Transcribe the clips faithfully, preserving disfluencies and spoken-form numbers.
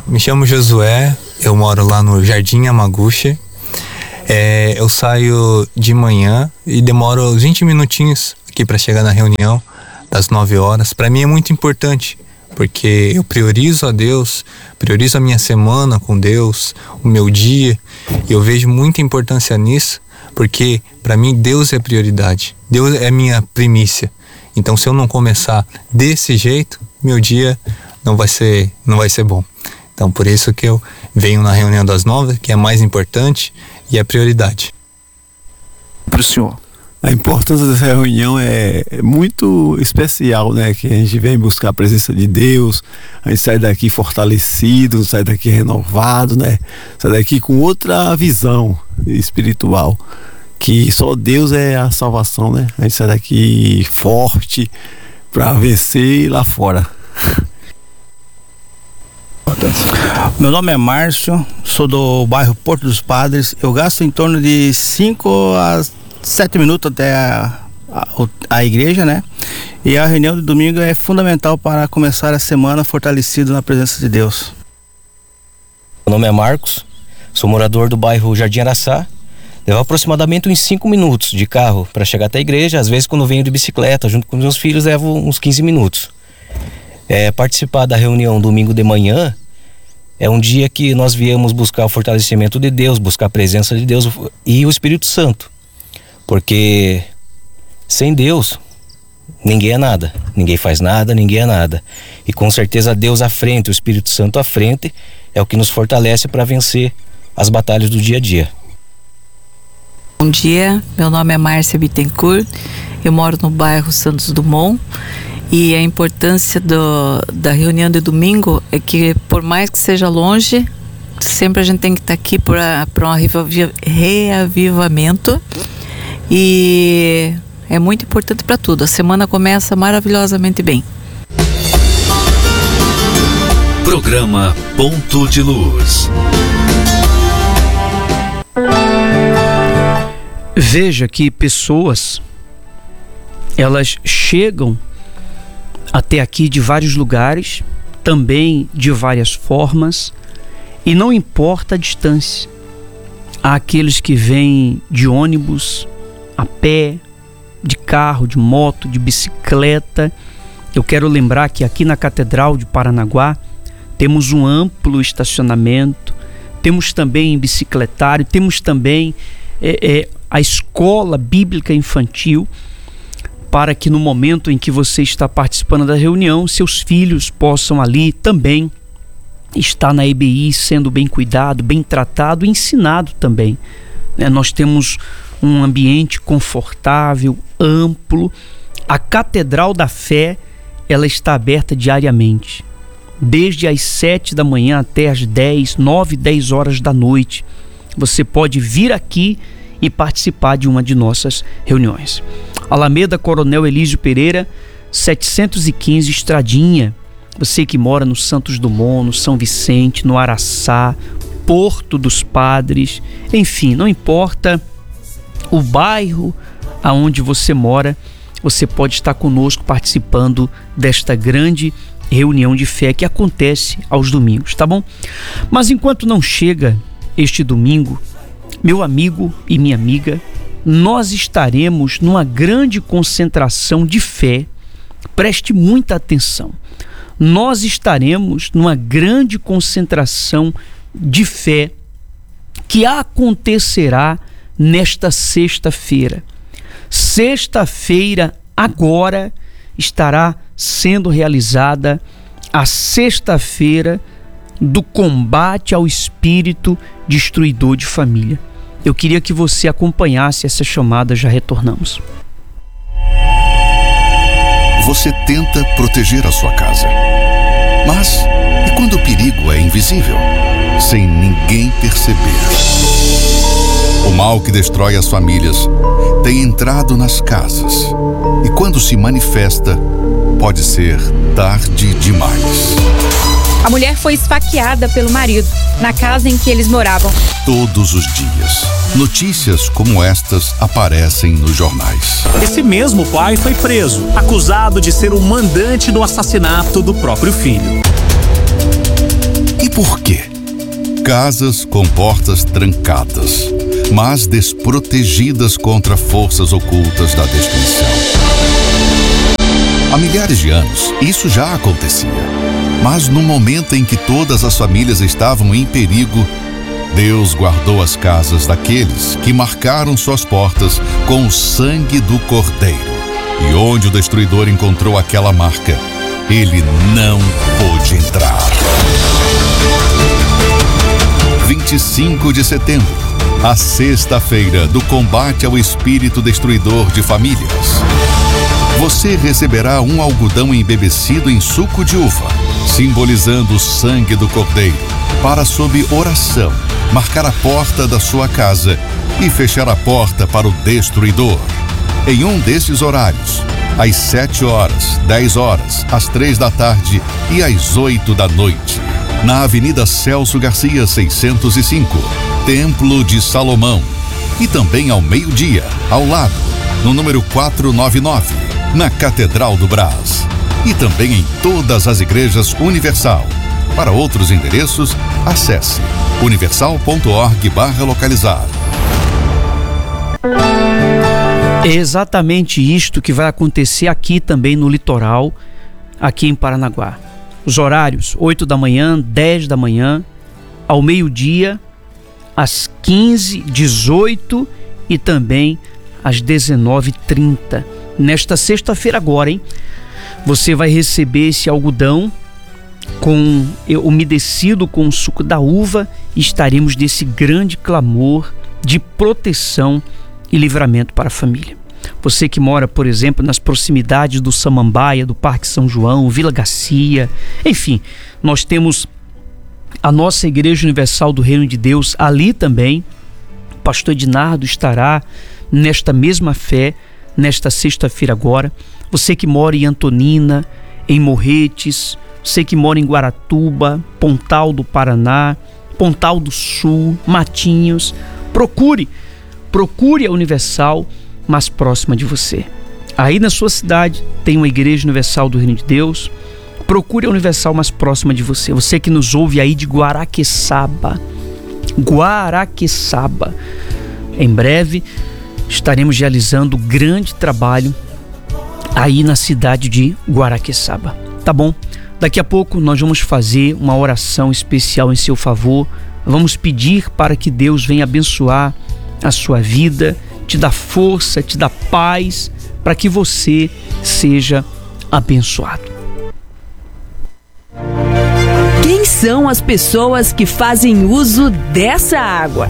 me chamo Josué, eu moro lá no Jardim Yamaguchi. É, eu saio de manhã e demoro vinte minutinhos aqui para chegar na reunião das nove horas. Para mim é muito importante, porque eu priorizo a Deus, priorizo a minha semana com Deus, o meu dia, e eu vejo muita importância nisso, porque para mim Deus é prioridade, Deus é minha primícia. Então se eu não começar desse jeito, meu dia não vai ser, não vai ser bom. Então por isso que eu venho na reunião das nove, que é mais importante e é prioridade. Para o senhor. A importância dessa reunião é muito especial, né? Que a gente vem buscar a presença de Deus, a gente sai daqui fortalecido, sai daqui renovado, né? Sai daqui com outra visão espiritual, que só Deus é a salvação, né? A gente sai daqui forte para vencer lá fora. Meu nome é Márcio, sou do bairro Porto dos Padres. Eu gasto em torno de cinco a sete minutos até a, a, a igreja, né? E a reunião de domingo é fundamental para começar a semana fortalecido na presença de Deus. Meu nome é Marcos, sou morador do bairro Jardim Araçá. Levo aproximadamente uns cinco minutos de carro para chegar até a igreja. Às vezes, quando venho de bicicleta junto com meus filhos, levo uns quinze minutos. É, participar da reunião domingo de manhã é um dia que nós viemos buscar o fortalecimento de Deus, buscar a presença de Deus e o Espírito Santo. Porque sem Deus, ninguém é nada, ninguém faz nada, ninguém é nada. E com certeza Deus à frente, o Espírito Santo à frente, é o que nos fortalece para vencer as batalhas do dia a dia. Bom dia, meu nome é Márcia Bittencourt, eu moro no bairro Santos Dumont. E a importância do, da reunião de domingo é que, por mais que seja longe, sempre a gente tem que estar aqui para um reavivamento. E é muito importante para tudo. A semana começa maravilhosamente bem. Programa Ponto de Luz. Veja que pessoas, elas chegam até aqui de vários lugares, também de várias formas, e não importa a distância. Há aqueles que vêm de ônibus, a pé, de carro, de moto, de bicicleta. Eu quero lembrar que aqui na Catedral de Paranaguá temos um amplo estacionamento, temos também bicicletário, temos também é, é, a escola bíblica infantil, para que no momento em que você está participando da reunião, seus filhos possam ali também estar na E B I sendo bem cuidado, bem tratado e ensinado também. Né? Nós temos um ambiente confortável, amplo. A Catedral da Fé, ela está aberta diariamente, desde as sete da manhã até as dez, nove, dez horas da noite. Você pode vir aqui e participar de uma de nossas reuniões. Alameda Coronel Elísio Pereira, setecentos e quinze, Estradinha. Você que mora no Santos Dumont, no São Vicente, no Araçá, Porto dos Padres, enfim, não importa o bairro aonde você mora, você pode estar conosco participando desta grande reunião de fé que acontece aos domingos, tá bom? Mas enquanto não chega este domingo, meu amigo e minha amiga, nós estaremos numa grande concentração de fé. Preste muita atenção. Nós estaremos numa grande concentração de fé que acontecerá nesta sexta-feira. Sexta-feira, agora, estará sendo realizada a sexta-feira do combate ao espírito destruidor de família. Eu queria que você acompanhasse essa chamada, já retornamos. Você tenta proteger a sua casa. Mas e quando o perigo é invisível, sem ninguém perceber? O mal que destrói as famílias tem entrado nas casas. E quando se manifesta, pode ser tarde demais. A mulher foi esfaqueada pelo marido, na casa em que eles moravam. Todos os dias, notícias como estas aparecem nos jornais. Esse mesmo pai foi preso, acusado de ser o mandante do assassinato do próprio filho. E Por quê? Casas com portas trancadas, mas desprotegidas contra forças ocultas da destruição. Há milhares de anos, isso já acontecia. Mas no momento em que todas as famílias estavam em perigo, Deus guardou as casas daqueles que marcaram suas portas com o sangue do Cordeiro. E onde o destruidor encontrou aquela marca, ele não pôde entrar. vinte e cinco de setembro, a sexta-feira do combate ao espírito destruidor de famílias. Você receberá um algodão embebecido em suco de uva, simbolizando o sangue do Cordeiro, para, sob oração, marcar a porta da sua casa e fechar a porta para o destruidor. Em um desses horários, às sete horas, dez horas, às três da tarde e às oito da noite, na Avenida Celso Garcia, seiscentos e cinco, Templo de Salomão. E também ao meio-dia, ao lado, no número quatrocentos e noventa e nove, na Catedral do Brás. E também em todas as igrejas Universal. Para outros endereços, acesse universal ponto org barra localizar. É exatamente isto que vai acontecer aqui também no litoral, aqui em Paranaguá. Os horários, oito da manhã, dez da manhã, ao meio-dia, às quinze, dezoito e também às dezenove e trinta. Nesta sexta-feira agora, hein? Você vai receber esse algodão com umedecido com o suco da uva e estaremos nesse grande clamor de proteção e livramento para a família. Você que mora, por exemplo, nas proximidades do Samambaia, do Parque São João, Vila Garcia, enfim, nós temos a nossa Igreja Universal do Reino de Deus ali também. O pastor Ednardo estará nesta mesma fé, nesta sexta-feira agora. Você que mora em Antonina, em Morretes, você que mora em Guaratuba, Pontal do Paraná, Pontal do Sul, Matinhos, procure, procure a Universal mais próxima de você. Aí na sua cidade tem uma Igreja Universal do Reino de Deus. Procure a Universal mais próxima de você. Você que nos ouve aí de Guaraqueçaba. Guaraqueçaba. Em breve estaremos realizando grande trabalho aí na cidade de Guaraqueçaba. Tá bom? Daqui a pouco nós vamos fazer uma oração especial em seu favor. Vamos pedir para que Deus venha abençoar a sua vida, te dar força, te dar paz, para que você seja abençoado. Quem são as pessoas que fazem uso dessa água?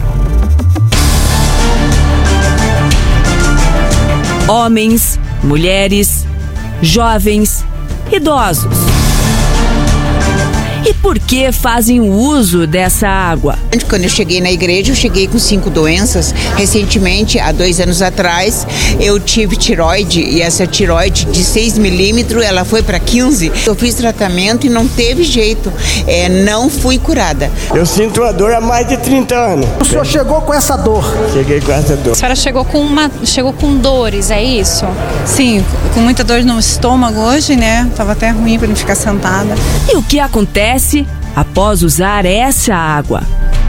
Homens, mulheres, jovens, idosos. E por que fazem o uso dessa água? Quando eu cheguei na igreja, eu cheguei com cinco doenças. Recentemente, há dois anos atrás, eu tive tiroide e essa tiroide de seis milímetros, ela foi para quinze. Eu fiz tratamento e não teve jeito, é, não fui curada. Eu sinto a dor há mais de trinta anos. O senhor chegou com essa dor? Cheguei com essa dor. A senhora chegou com, uma, chegou com dores, é isso? Sim, com muita dor no estômago hoje, né? Tava até ruim para não ficar sentada. E o que acontece após usar essa água?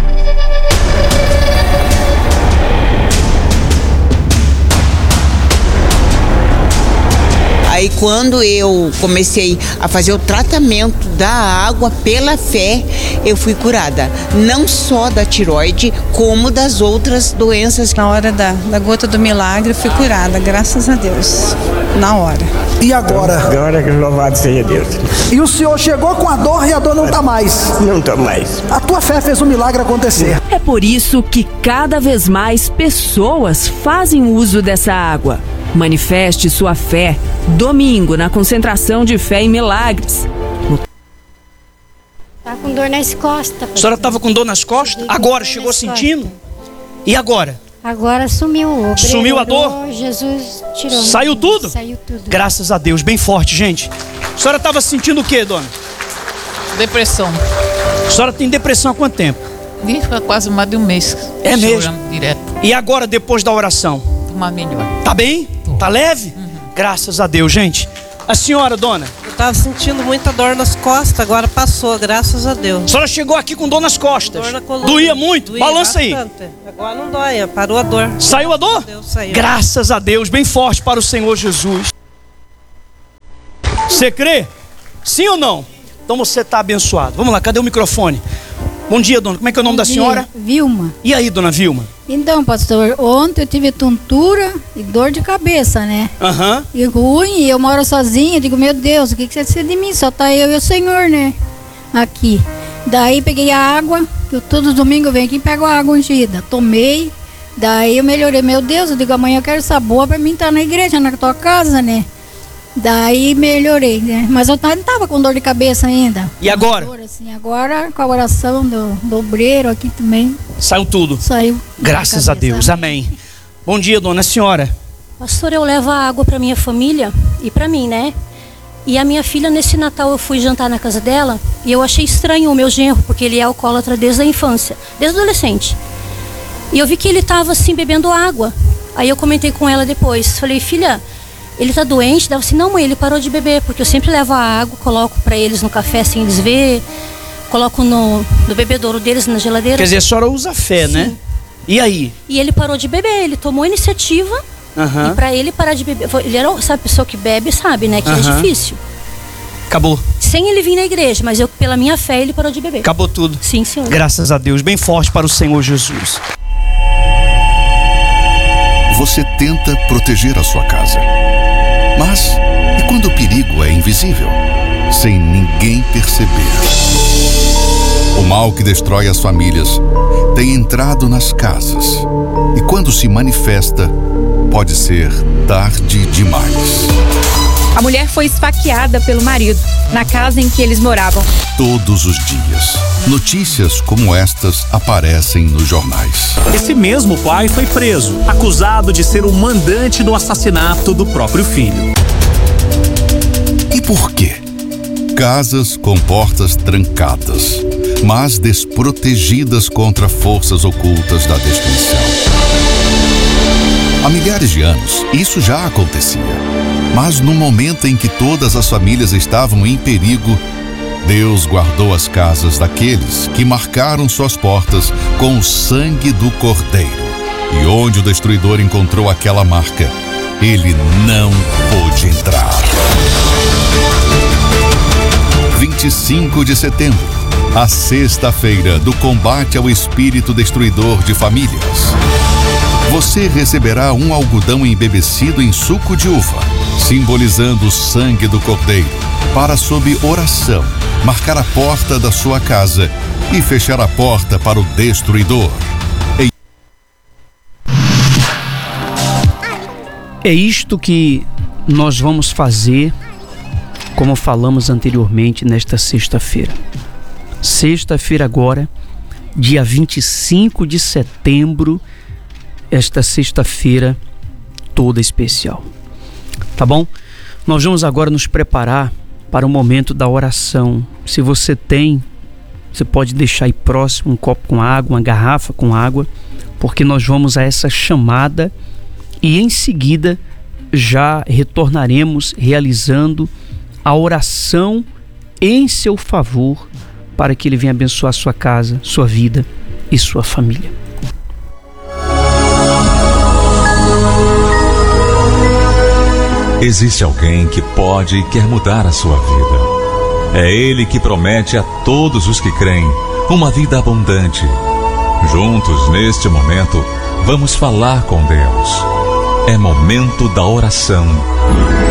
Aí quando eu comecei a fazer o tratamento da água pela fé, eu fui curada. Não só da tiroide, como das outras doenças. Na hora da, da gota do milagre, eu fui curada, graças a Deus. Na hora. E agora? Agora que louvado seja Deus. E o senhor chegou com a dor e a dor não está mais? Não está mais. A tua fé fez o milagre acontecer. É por isso que cada vez mais pessoas fazem uso dessa água. Manifeste sua fé domingo na concentração de fé em milagres. Tá com dor nas costas. A senhora estava com dor nas costas? Agora chegou sentindo? E agora? Agora sumiu. Sumiu a dor? Jesus tirou. Saiu tudo? Saiu tudo. Graças a Deus, bem forte, gente. A senhora estava sentindo o que, dona? Depressão. A senhora tem depressão há quanto tempo? Vim ficar quase mais de um mês. É mesmo? Direto. E agora, depois da oração? Uma melhor. Tá bem? Tá leve? Uhum. Graças a Deus, gente. A senhora, dona? Eu tava sentindo muita dor nas costas, agora passou, graças a Deus. A senhora chegou aqui com dor nas costas. Dor na coluna. Doía muito? Doía Balança bastante. Aí. Agora não dói, parou a dor. Saiu a dor? Deus, saiu. Graças a Deus, bem forte para o Senhor Jesus. Você crê? Sim ou não? Então você está abençoado. Vamos lá, cadê o microfone? Bom dia, dona. Como é que é o nome Bom da dia. senhora? Vilma. E aí, dona Vilma? Então, pastor, ontem eu tive tontura e dor de cabeça, né? Aham. E ruim, e eu moro sozinha, eu digo, meu Deus, o que, que você precisa de mim? Só tá eu e o Senhor, né? Aqui. Daí peguei a água, eu todos os domingos eu venho aqui e pego a água ungida. Tomei, daí eu melhorei, meu Deus, eu digo, amanhã eu quero essa boa pra mim estar na igreja, na tua casa, né? Daí melhorei, né? Mas eu não tava com dor de cabeça ainda. E agora? Dor, assim, agora com a oração do, do obreiro aqui também. Saiu tudo? Saiu. Graças a Deus, amém. Bom dia, dona senhora. Pastor, eu levo a água para minha família e para mim, né? E a minha filha, nesse Natal, eu fui jantar na casa dela e eu achei estranho o meu genro, porque ele é alcoólatra desde a infância, desde adolescente. E eu vi que ele tava assim, bebendo água. Aí eu comentei com ela depois, falei, filha, ele tá doente? Dava assim, não mãe, ele parou de beber, porque eu sempre levo a água, coloco para eles no café sem eles ver, coloco no, no bebedouro deles, na geladeira. Quer dizer, a senhora usa fé, sim, né? E aí? E ele parou de beber, ele tomou iniciativa, uhum, e para ele parar de beber, ele era, sabe, pessoa que bebe, sabe, né, que uhum, é difícil. Acabou. Sem ele vir na igreja, mas eu, pela minha fé, ele parou de beber. Acabou tudo. Sim, senhor. Graças a Deus, bem forte para o Senhor Jesus. Você tenta proteger a sua casa. Mas, e quando o perigo é invisível? Sem ninguém perceber. O mal que destrói as famílias tem entrado nas casas. E quando se manifesta, pode ser tarde demais. A mulher foi esfaqueada pelo marido, na casa em que eles moravam. Todos os dias, notícias como estas aparecem nos jornais. Esse mesmo pai foi preso, acusado de ser o mandante do assassinato do próprio filho. E por quê? Casas com portas trancadas, mas desprotegidas contra forças ocultas da destruição. Há milhares de anos, isso já acontecia. Mas no momento em que todas as famílias estavam em perigo, Deus guardou as casas daqueles que marcaram suas portas com o sangue do Cordeiro. E onde o destruidor encontrou aquela marca, ele não pôde entrar. vinte e cinco de setembro, a sexta-feira do combate ao espírito destruidor de famílias. Você receberá um algodão embebecido em suco de uva, simbolizando o sangue do Cordeiro, para, sob oração, marcar a porta da sua casa e fechar a porta para o destruidor. E... É isto que nós vamos fazer, como falamos anteriormente, nesta sexta-feira. Sexta-feira agora, dia vinte e cinco de setembro, esta sexta-feira toda especial. Tá bom? Nós vamos agora nos preparar para o momento da oração. Se você tem, você pode deixar aí próximo um copo com água, uma garrafa com água, porque nós vamos a essa chamada e em seguida já retornaremos realizando a oração em seu favor para que Ele venha abençoar sua casa, sua vida e sua família. Existe alguém que pode e quer mudar a sua vida. É Ele que promete a todos os que creem uma vida abundante. Juntos, neste momento, vamos falar com Deus. É momento da oração.